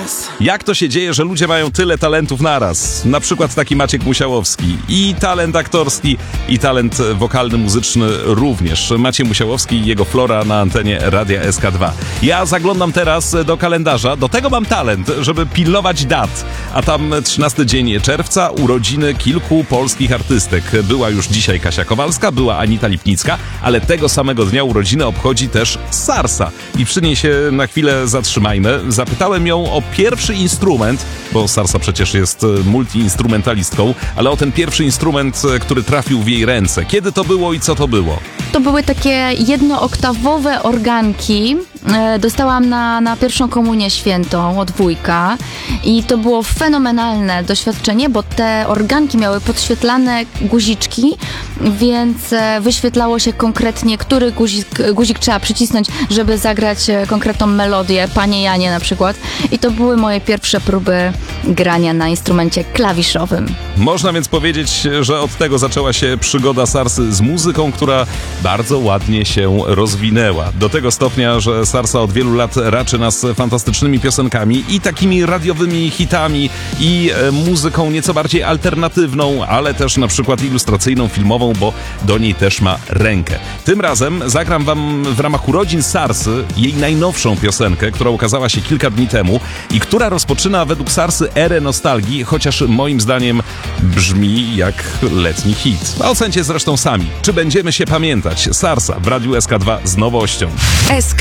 nas. Jak to się dzieje, że ludzie mają tyle talentów naraz? Na przykład taki Maciek Musiałowski. I talent aktorski, i talent wokalny, muzyczny również. Maciej Musiałowski i jego Flora na antenie Radia SK2. Ja zaglądam teraz do kalendarza. Do tego mam talent, żeby pilnować dat. A tam 13 dzień czerwca, urodziny kilku polskich artystek. Była już dzisiaj Kasia Kowalska, była Anita Lipnicka, ale tego samego dnia urodziny obchodzi też Sarsa. I przy niej się na chwilę zatrzymajmy. Zapytałem ją o pierwszy instrument, bo Sarsa przecież jest multiinstrumentalistką, ale o ten pierwszy instrument, który trafił w jej ręce. Kiedy to było i co to było? To były takie jednooktawowe organki. Dostałam na pierwszą komunię świętą od wujka i to było fenomenalne doświadczenie, bo te organki miały podświetlane guziczki, więc wyświetlało się konkretnie, który guzik trzeba przycisnąć, żeby zagrać konkretną melodię, Panie Janie na przykład. I to były moje pierwsze próby grania na instrumencie klawiszowym. Można więc powiedzieć, że od tego zaczęła się przygoda Sarsy z muzyką, która bardzo ładnie się rozwinęła. Do tego stopnia, że Sarsa od wielu lat raczy nas fantastycznymi piosenkami i takimi radiowymi hitami i muzyką nieco bardziej alternatywną, ale też na przykład ilustracyjną, filmową, bo do niej też ma rękę. Tym razem zagram wam w ramach urodzin Sarsy jej najnowszą piosenkę, która ukazała się kilka dni temu i która rozpoczyna według Sarsy erę nostalgii, chociaż moim zdaniem brzmi jak letni hit. A ocencie zresztą sami. Czy będziemy się pamiętać? Sarsa w Radiu SK2 z nowością.